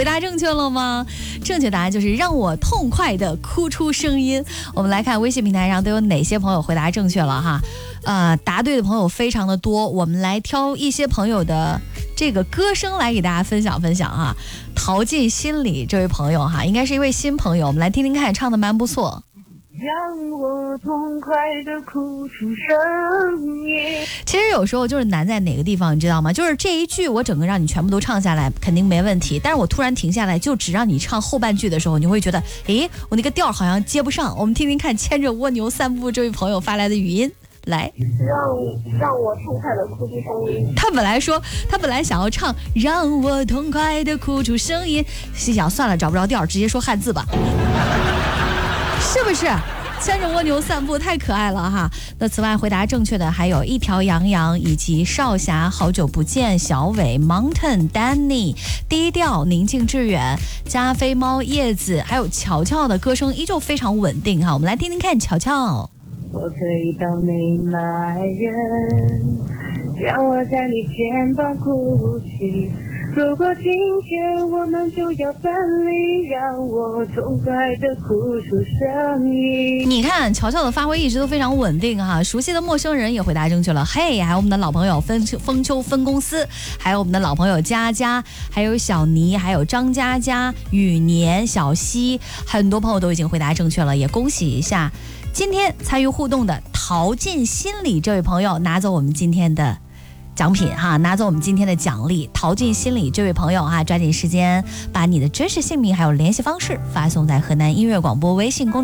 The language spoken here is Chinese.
回答正确了吗？正确答案就是让我痛快的哭出声音。我们来看微信平台上都有哪些朋友回答正确了哈。答对的朋友非常的多，我们来挑一些朋友的这个歌声来给大家分享分享哈。陶进心里这位朋友哈，应该是一位新朋友，我们来听听看，唱的蛮不错。 让我痛快地哭出声音。 其实有时候就是难在哪个地方，你知道吗？就是这一句我整个让你全部都唱下来肯定没问题，但是我突然停下来就只让你唱后半句的时候，你会觉得诶，我那个调好像接不上。我们听听看牵着蜗牛散步这位朋友发来的语音来。 让我痛快地哭出声音。 他本来想要唱让我痛快地哭出声音，心想算了找不着调，直接说汉字吧。是不是牵着蜗牛散步太可爱了哈？那此外回答正确的还有一条羊羊以及少侠好久不见小伟 Mountain Danny 低调宁静致远加菲猫叶子还有乔乔的歌声依旧非常稳定哈。我们来听听看乔乔。 我可以当你爱人，让我在你肩膀哭泣，如果今天我们就要分离，让我痛快地哭出声音。 你看乔乔的发挥一直都非常稳定哈。熟悉的陌生人也回答正确了，嘿，还有我们的老朋友丰丘分公司，还有我们的老朋友佳佳，还有小倪，还有张佳佳、雨年、小溪，很多朋友都已经回答正确了，也恭喜一下今天参与互动的陶进心里这位朋友，拿走我们今天的奖品哈，拿走我们今天的奖励。陶进心里这位朋友哈，抓紧时间把你的真实姓名还有联系方式发送在河南音乐广播微信公众